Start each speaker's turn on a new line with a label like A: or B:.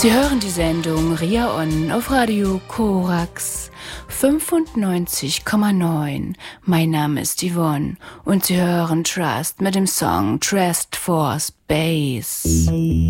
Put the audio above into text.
A: Sie hören die Sendung Ria On auf Radio Korax 95,9. Mein Name ist Yvonne und Sie hören Trust mit dem Song Trust for Space.